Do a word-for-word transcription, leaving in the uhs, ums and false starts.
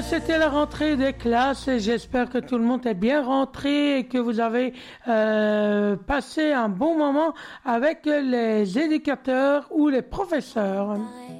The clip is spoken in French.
c'était la rentrée des classes et j'espère que tout le monde est bien rentré et que vous avez euh, passé un bon moment avec les éducateurs ou les professeurs.